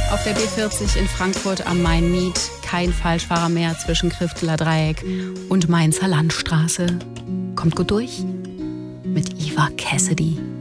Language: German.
Auf der B40 in Frankfurt am Main-Miet kein Falschfahrer mehr zwischen Krifteler Dreieck und Mainzer Landstraße. Kommt gut durch mit Eva Cassidy.